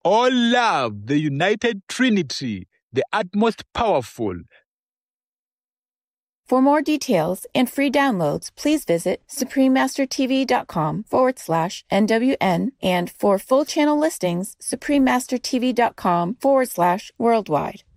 All love the United Trinity, the utmost powerful. For more details and free downloads, please visit suprememastertv.com/NWN, and for full channel listings, suprememastertv.com/worldwide.